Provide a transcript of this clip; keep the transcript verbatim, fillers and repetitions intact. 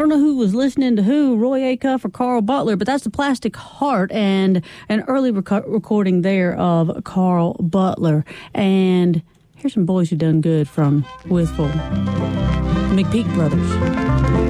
don't know who was listening to who, Roy Acuff or Carl Butler, but that's the Plastic Heart and an early rec- recording there of Carl Butler. And here's some boys who done good from Wistful. McPeak Brothers.